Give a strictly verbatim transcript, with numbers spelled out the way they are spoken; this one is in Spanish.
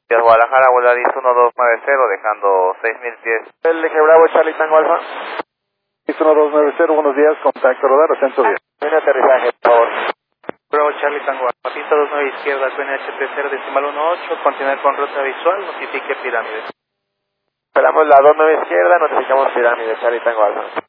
Guadalajara, Volaris uno dos nueve cero, dejando seis mil pies. El Eje Bravo, Charlie Tango Alfa. uno dos nueve cero, buenos días, contacto radar, ascenso diez. Un aterrizaje, por favor. Bravo Charlie Tango Alfa, pista dos nueve izquierda, Q N H T cero decimal uno ocho, continuar con ruta visual, notifique pirámides. Esperamos la dos nueve izquierda, notificamos pirámide, Charlie Tango Alfa.